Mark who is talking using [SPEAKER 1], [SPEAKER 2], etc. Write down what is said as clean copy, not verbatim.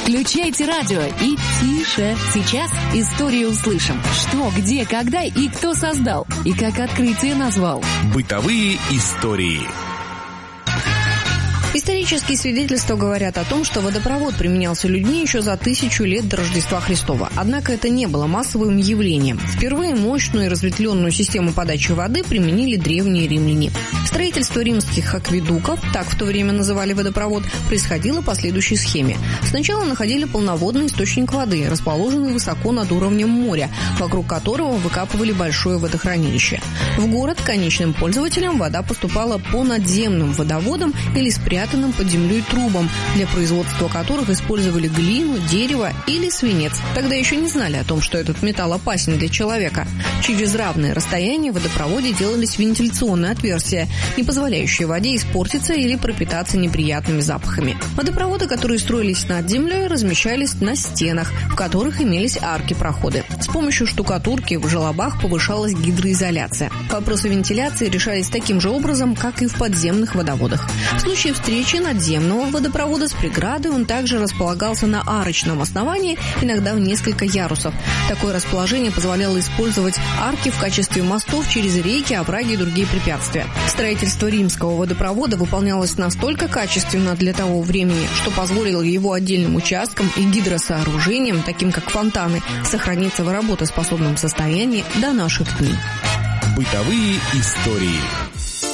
[SPEAKER 1] Включайте радио и тише. Сейчас историю услышим. Что, где, когда и кто создал. И как открытие назвал.
[SPEAKER 2] Бытовые истории.
[SPEAKER 3] Исторические свидетельства говорят о том, что водопровод применялся людьми еще за 1000 лет до Рождества Христова. Однако это не было массовым явлением. Впервые мощную и разветвленную систему подачи воды применили древние римляне. Строительство римских акведуков, так в то время называли водопровод, происходило по следующей схеме. Сначала находили полноводный источник воды, расположенный высоко над уровнем моря, вокруг которого выкапывали большое водохранилище. В город конечным пользователям вода поступала по надземным водоводам или спрятанным под землей трубам, для производства которых использовали глину, дерево или свинец. Тогда еще не знали о том, что этот металл опасен для человека. Через равные расстояния в водопроводе делались вентиляционные отверстия, не позволяющие воде испортиться или пропитаться неприятными запахами. Водопроводы, которые строились над землей, размещались на стенах, в которых имелись арки-проходы. С помощью штукатурки в желобах повышалась гидроизоляция. Вопросы вентиляции решались таким же образом, как и в подземных водоводах. В случае встречи надземного водопровода с преградой он также располагался на арочном основании, иногда в несколько ярусов. Такое расположение позволяло использовать арки в качестве мостов через реки, овраги и другие препятствия. Строительство римского водопровода выполнялось настолько качественно для того времени, что позволило его отдельным участкам и гидросооружениям, таким как фонтаны, сохраниться в работоспособном состоянии до наших дней.
[SPEAKER 2] Бытовые истории.